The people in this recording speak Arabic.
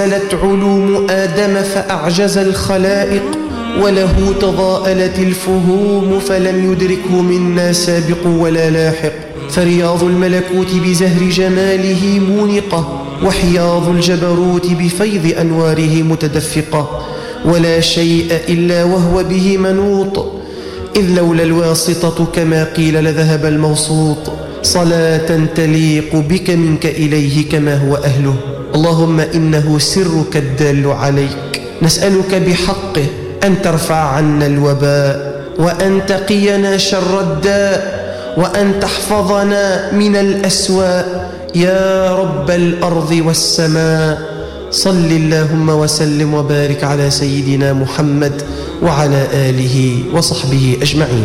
تضاءلت علوم آدم فأعجز الخلائق، وله تضاءلت الفهوم فلم يدركه منا سابق ولا لاحق. فرياض الملكوت بزهر جماله مونقة، وحياض الجبروت بفيض أنواره متدفقة، ولا شيء إلا وهو به منوط، إذ لولا الواسطة كما قيل لذهب الموسوط. صلاة تليق بك منك إليه كما هو أهله. اللهم إنه سرك الدال عليك، نسألك بحقه أن ترفع عنا الوباء، وأن تقينا شر الداء، وأن تحفظنا من الأسواء يا رب الأرض والسماء. صل اللهم وسلم وبارك على سيدنا محمد وعلى آله وصحبه أجمعين.